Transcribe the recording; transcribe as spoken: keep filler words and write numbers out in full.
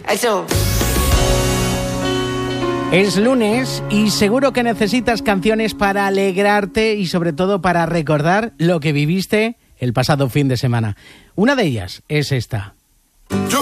Eso. Es lunes y seguro que necesitas canciones para alegrarte y sobre todo para recordar lo que viviste el pasado fin de semana. Una de ellas es esta.